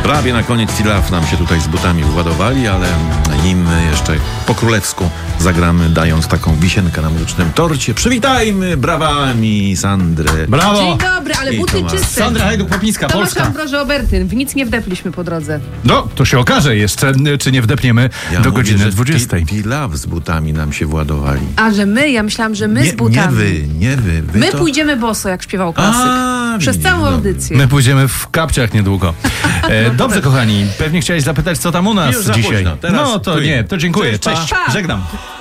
Prawie na koniec Tilaf nam się tutaj z butami uładowali, ale im jeszcze po królewsku zagramy, dając taką wisienkę na muzycznym torcie. Przywitajmy brawami Sandrę. Brawo! Dzień dobry, ale I buty Tomasz. czyste. Sandra Hajduk-Popińska, Tomasz Polska. Ambroży Obertyn. W nic nie wdepliśmy po drodze. No, to się okaże jeszcze, czy nie wdepniemy do mówię, godziny że 20. Tilaf z butami nam się władowali. A że my? Ja myślałam, że my z butami. Nie wy. My to... pójdziemy boso, jak śpiewał klasyk. Przez widzisz, całą no. audycję. My pójdziemy w kapciach niedługo. Dobrze, kochani, pewnie chciałeś zapytać, co tam u nas Już za dzisiaj. późno. Teraz No to tu- nie, to dziękuję. Cześć, pa. Cześć. Pa. Żegnam.